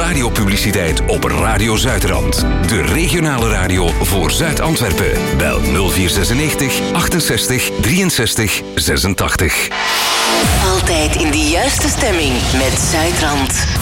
radiopubliciteit op Radio Zuidrand. De regionale radio voor Zuid-Antwerpen. Bel 0496 68 63 86. Altijd in de juiste stemming met Zuidrand.